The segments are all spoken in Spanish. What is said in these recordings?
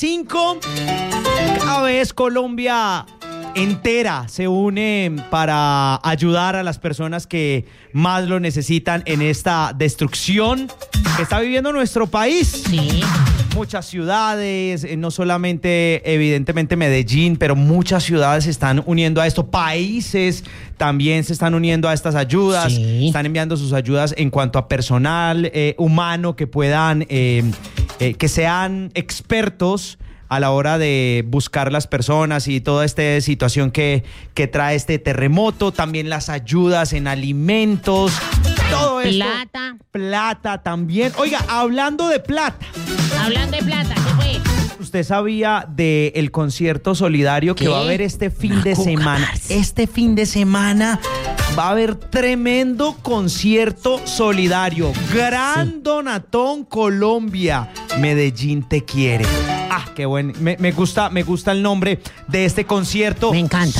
5. Cada vez Colombia entera se une para ayudar a las personas que más lo necesitan en esta destrucción que está viviendo nuestro país. Sí. Muchas ciudades, no solamente evidentemente Medellín, pero muchas ciudades se están uniendo a esto. Países también se están uniendo a estas ayudas. Sí. Están enviando sus ayudas en cuanto a personal humano que puedan, que sean expertos a la hora de buscar las personas y toda esta situación que trae este terremoto. También las ayudas en alimentos. Todo esto. Plata también. Oiga, hablando de plata. Hablando de plata, ¿qué fue? ¿Usted sabía del concierto solidario que va a haber este fin de semana? Este fin de semana va a haber tremendo concierto solidario. Gran Donatón Colombia. Medellín te quiere. Ah, qué bueno. Me gusta el nombre de este concierto. Me encanta.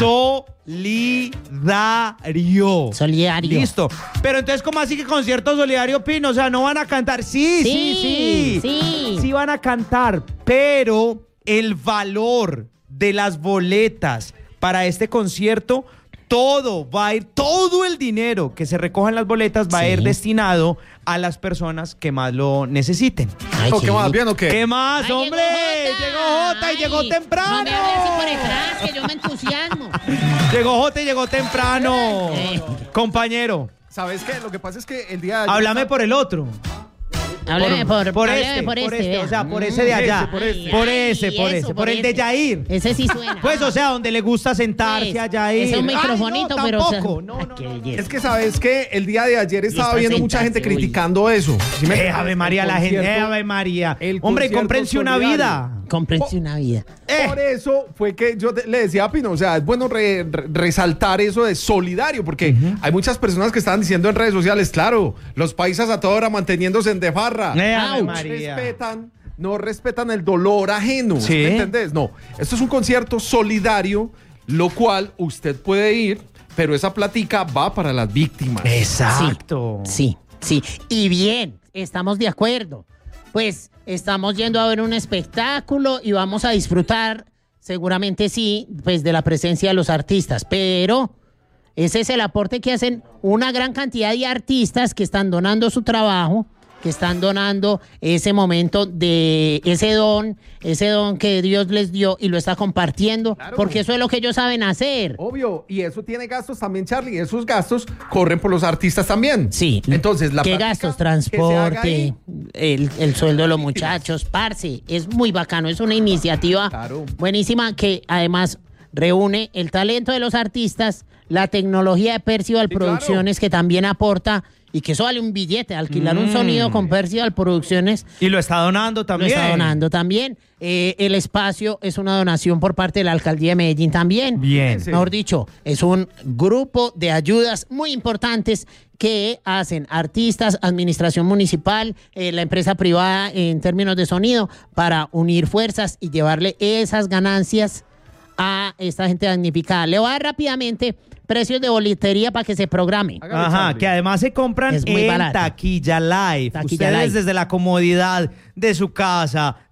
Solidario. Listo. Pero entonces, ¿cómo así que concierto solidario, Pino? O sea, ¿no van a cantar? Sí van a cantar, pero el valor de las boletas para este concierto, todo el dinero que se recoja en las boletas va a ir destinado a las personas que más lo necesiten. Ay, ¿qué más? ¿Bien o qué? ¿Qué más, Ay, hombre? Llegó Jota y llegó temprano. No me hables así por detrás, que yo me entusiasmo. Llegó Jota y llegó temprano. Compañero, ¿Sabes qué? Lo que pasa es que el día de ayer... háblame por el otro. Hábleme por este, vea. o sea, por ese de allá. Por el de Yair. Ese sí suena. Pues, o sea, donde le gusta sentarse a Yair. Es un microfonito, no, pero... tampoco. O sea, qué belleza. Es que ¿sabes qué? El día de ayer estaba está viendo mucha gente sentarse, criticando eso. ¿Sí me entiendes? Ave María, la gente. Ave María. Hombre, concierto cómprense una solidario. vida. Cómprense una vida. Por eso fue que yo le decía a Pino, o sea, es bueno resaltar eso de solidario, porque hay muchas personas que están diciendo en redes sociales, claro, los paisas a toda hora manteniéndose en defarra. Ave María. No respetan el dolor ajeno. Sí. ¿Me entendés? No, esto es un concierto solidario, lo cual usted puede ir, pero esa platica va para las víctimas. Exacto. Sí. Y bien, estamos de acuerdo. Pues estamos yendo a ver un espectáculo y vamos a disfrutar, seguramente sí, pues de la presencia de los artistas, pero ese es el aporte que hacen una gran cantidad de artistas que están donando su trabajo, que están donando ese momento de ese don que Dios les dio y lo está compartiendo, claro, porque eso es lo que ellos saben hacer. Obvio, y eso tiene gastos también, Charlie, esos gastos corren por los artistas también. Sí. Entonces, ¿qué gastos? Transporte, el sueldo de los muchachos, parce, es muy bacano, es una iniciativa buenísima que además reúne el talento de los artistas, la tecnología de Percival Producciones, que también aporta, y que eso vale un billete, alquilar un sonido con Percival Producciones. Y lo está donando también. El espacio es una donación por parte de la Alcaldía de Medellín también. Bien. Mejor dicho, es un grupo de ayudas muy importantes que hacen artistas, administración municipal, la empresa privada en términos de sonido, para unir fuerzas y llevarle esas ganancias a esta gente damnificada. Le voy a dar rápidamente precios de boletería para que se programe. Ajá, que además se compran en Taquilla Live. Ustedes desde la comodidad de su casa,